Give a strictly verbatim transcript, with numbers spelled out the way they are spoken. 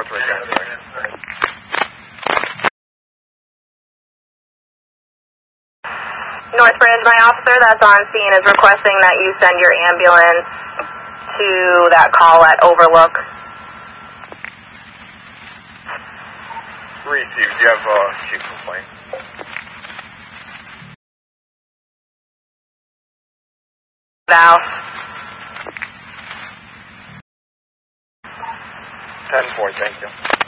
Northridge, sorry. Northridge, my officer that's on scene is requesting that you send your ambulance to that call at Overlook. Received. Do you have a uh, chief complaint? Val. ten four, thank you.